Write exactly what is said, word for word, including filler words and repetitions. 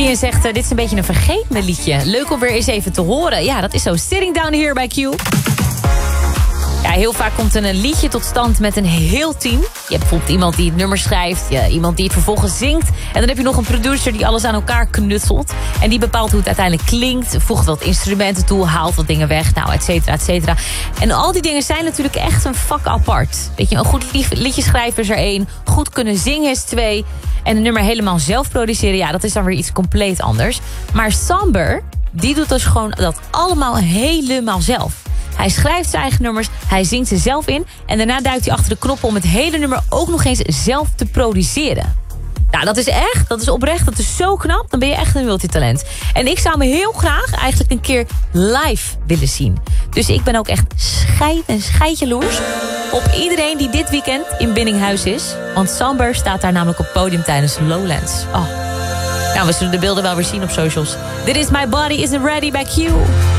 Kian zegt, uh, dit is een beetje een vergeten liedje. Leuk om weer eens even te horen. Ja, dat is zo. Sitting Down Here bij Q. Ja, heel vaak komt een liedje tot stand met een heel team. Je hebt bijvoorbeeld iemand die het nummer schrijft, ja, iemand die het vervolgens zingt. En dan heb je nog een producer die alles aan elkaar knutselt. En die bepaalt hoe het uiteindelijk klinkt, voegt wat instrumenten toe, haalt wat dingen weg, nou, et cetera, et cetera. En al die dingen zijn natuurlijk echt een vak apart. Weet je, een goed liedje schrijven is er één, goed kunnen zingen is twee. En een nummer helemaal zelf produceren, ja, dat is dan weer iets compleet anders. Maar Samber, die doet dus gewoon dat allemaal helemaal zelf. Hij schrijft zijn eigen nummers, hij zingt ze zelf in en daarna duikt hij achter de knop om het hele nummer ook nog eens zelf te produceren. Nou, dat is echt, dat is oprecht, dat is zo knap. Dan ben je echt een multitalent. En ik zou me heel graag eigenlijk een keer live willen zien. Dus ik ben ook echt scheid en scheidjaloers op iedereen die dit weekend in Biddinghuis is. Want Samber staat daar namelijk op het podium tijdens Lowlands. Oh. Nou, we zullen de beelden wel weer zien op socials. Dit is My Body Isn't Ready bij Q.